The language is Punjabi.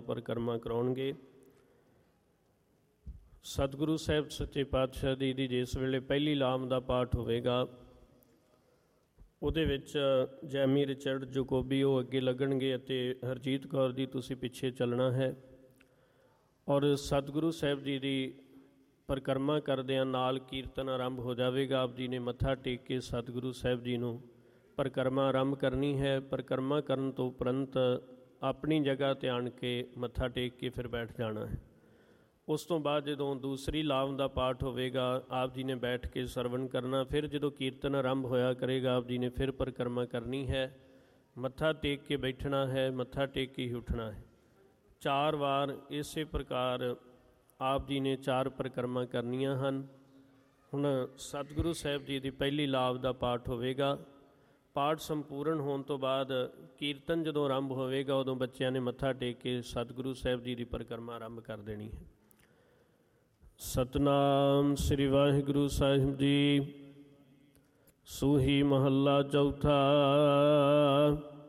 ਪਰਿਕਰਮਾ ਕਰਾਉਣਗੇ। ਸਤਿਗੁਰੂ ਸਾਹਿਬ ਸੱਚੇ ਪਾਤਸ਼ਾਹ ਦੀ ਜਿਸ ਵੇਲੇ ਪਹਿਲੀ ਲਾਮ ਦਾ ਪਾਠ ਹੋਵੇਗਾ ਉਹਦੇ ਵਿੱਚ ਜੈਮੀ ਰਿਚਰਡ ਜਕੋਬੀ ਉਹ ਅੱਗੇ ਲੱਗਣਗੇ ਅਤੇ ਹਰਜੀਤ ਕੌਰ ਜੀ ਤੁਸੀਂ ਪਿੱਛੇ ਚੱਲਣਾ ਹੈ। ਔਰ ਸਤਿਗੁਰੂ ਸਾਹਿਬ ਜੀ ਦੀ ਪਰਿਕਰਮਾ ਕਰਦਿਆਂ ਨਾਲ ਕੀਰਤਨ ਆਰੰਭ ਹੋ ਜਾਵੇਗਾ। ਆਪ ਜੀ ਨੇ ਮੱਥਾ ਟੇਕ ਕੇ ਸਤਿਗੁਰੂ ਸਾਹਿਬ ਜੀ ਨੂੰ ਪਰਿਕਰਮਾ ਆਰੰਭ ਕਰਨੀ ਹੈ। ਪਰਿਕਰਮਾ ਕਰਨ ਤੋਂ ਉਪਰੰਤ ਆਪਣੀ ਜਗ੍ਹਾ 'ਤੇ ਆਣ ਕੇ ਮੱਥਾ ਟੇਕ ਕੇ ਫਿਰ ਬੈਠ ਜਾਣਾ ਹੈ। ਉਸ ਤੋਂ ਬਾਅਦ ਜਦੋਂ ਦੂਸਰੀ ਲਾਮ ਦਾ ਪਾਠ ਹੋਵੇਗਾ ਆਪ ਜੀ ਨੇ ਬੈਠ ਕੇ ਸਰਵਣ ਕਰਨਾ। ਫਿਰ ਜਦੋਂ ਕੀਰਤਨ ਆਰੰਭ ਹੋਇਆ ਕਰੇਗਾ ਆਪ ਜੀ ਨੇ ਫਿਰ ਪਰਿਕਰਮਾ ਕਰਨੀ ਹੈ, ਮੱਥਾ ਟੇਕ ਕੇ ਬੈਠਣਾ ਹੈ, ਮੱਥਾ ਟੇਕ ਕੇ ਹੀ ਉੱਠਣਾ ਹੈ। 4 ਵਾਰ ਇਸੇ ਪ੍ਰਕਾਰ ਆਪ ਜੀ ਨੇ 4 ਪਰਿਕਰਮਾ ਕਰਨੀਆਂ ਹਨ। ਹੁਣ ਸਤਿਗੁਰੂ ਸਾਹਿਬ ਜੀ ਦੀ ਪਹਿਲੀ ਲਾਭ ਦਾ ਪਾਠ ਹੋਵੇਗਾ। ਪਾਠ ਸੰਪੂਰਨ ਹੋਣ ਤੋਂ ਬਾਅਦ ਕੀਰਤਨ ਜਦੋਂ ਆਰੰਭ ਹੋਵੇਗਾ ਉਦੋਂ ਬੱਚਿਆਂ ਨੇ ਮੱਥਾ ਟੇਕ ਕੇ ਸਤਿਗੁਰੂ ਸਾਹਿਬ ਜੀ ਦੀ ਪਰਿਕਰਮਾ ਆਰੰਭ ਕਰ ਦੇਣੀ ਹੈ। ਸਤਨਾਮ ਸ੍ਰੀ ਵਾਹਿਗੁਰੂ ਸਾਹਿਬ ਜੀ। ਸੂਹੀ ਮਹੱਲਾ ਚੌਥਾ।